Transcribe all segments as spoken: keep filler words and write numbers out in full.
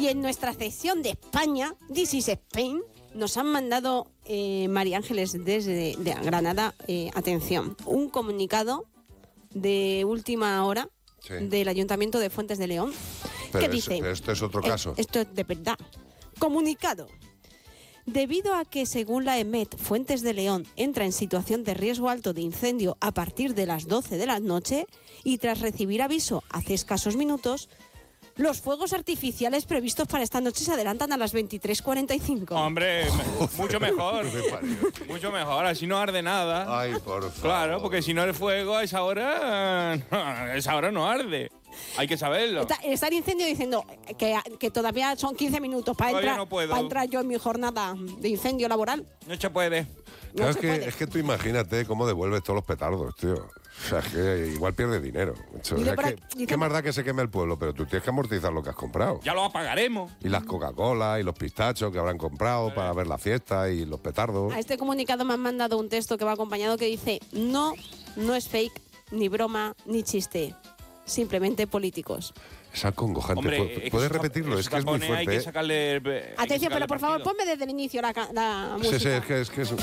Y en nuestra sección de España, This is Spain, nos han mandado eh, María Ángeles desde de Granada, eh, atención, un comunicado de última hora sí. del Ayuntamiento de Fuentes de León, pero que es, dice... Pero esto es otro caso. Eh, esto es de verdad. Comunicado. Debido a que, según la EMET, Fuentes de León entra en situación de riesgo alto de incendio a partir de las doce de la noche y tras recibir aviso hace escasos minutos, los fuegos artificiales previstos para esta noche se adelantan a las veintitrés cuarenta y cinco. Hombre, mucho mejor. Mucho mejor, así no arde nada. Ay, por favor. Claro, porque si no el fuego a esa hora, a esa hora no arde. Hay que saberlo. Está, está el incendio diciendo que, que todavía son quince minutos para entrar, no puedo. para entrar yo en mi jornada de incendio laboral. No se puede. Claro, No es, se que, puede. es que tú imagínate cómo devuelves todos los petardos, tío. O sea, es que igual pierdes dinero. O sea, Dice es por que, aquí- dice ¿qué por- más da que se queme el pueblo? Pero tú tienes que amortizar lo que has comprado. Ya lo apagaremos. Y las Coca-Cola y los pistachos que habrán comprado para ver la fiesta y los petardos. A este comunicado me han mandado un texto que va acompañado que dice: no, no es fake, ni broma, ni chiste. Simplemente políticos. Es acongojante. Hombre, ¿Pu- es que ¿Puedes eso- repetirlo? eso Es que es muy tapones Hay fuerte. que ¿eh? sacarle. hay que Atención, sacarle pero por favor, partido. ponme desde el inicio la, ca- la Sí, música. sí, es que es... Que es...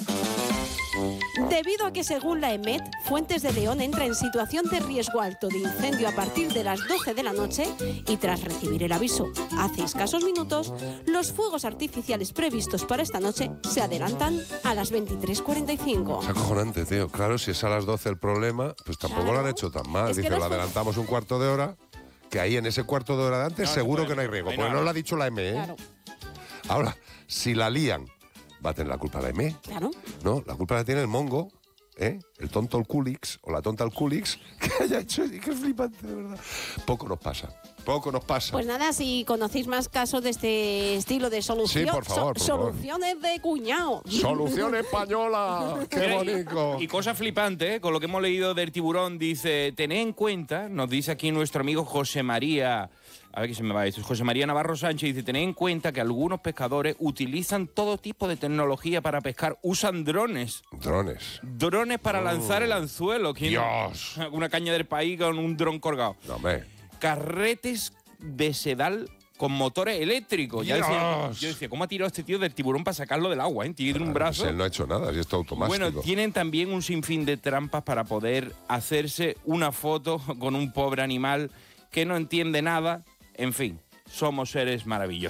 Debido a que, según la EMET, Fuentes de León entra en situación de riesgo alto de incendio a partir de las doce de la noche y tras recibir el aviso hace escasos minutos, los fuegos artificiales previstos para esta noche se adelantan a las veintitrés cuarenta y cinco. Es acojonante, tío. Claro, si es a las doce el problema, pues tampoco Claro. lo han hecho tan mal. Es que Dice, no lo es- adelantamos un cuarto de hora, que ahí en ese cuarto de hora de antes No, seguro no puede, que no hay riesgo. ahí Porque no. no lo ha dicho la M, ¿eh? Claro, Ahora, si la lían, va a tener la culpa la M. claro. No, la culpa la tiene el mongo, ¿eh? El tonto el Culix o la tonta el Culix que haya hecho. Y qué flipante, de verdad. Poco nos pasa. Poco nos pasa. Pues nada, si conocéis más casos de este estilo de solución, Sí, por favor, por favor. soluciones de cuñado. ¡Solución española! ¡Qué Mira, bonito! Y, y cosa flipante, ¿eh? Con lo que hemos leído del tiburón, dice, tened en cuenta, nos dice aquí nuestro amigo José María, a ver qué se me va esto, José María Navarro Sánchez, dice, tened en cuenta que algunos pescadores utilizan todo tipo de tecnología para pescar, usan drones. Drones. Drones para lanzar el anzuelo. ¿Quién- Dios. Una caña del país con un dron colgado. No, hombre. Carretes de sedal con motores eléctricos. Ya decía, Dios. yo decía, ¿cómo ha tirado este tío del tiburón para sacarlo del agua? ¿eh? Tiene un brazo. Pues él no ha hecho nada, si esto automático. Bueno, tienen también un sinfín de trampas para poder hacerse una foto con un pobre animal que no entiende nada. En fin, somos seres maravillosos.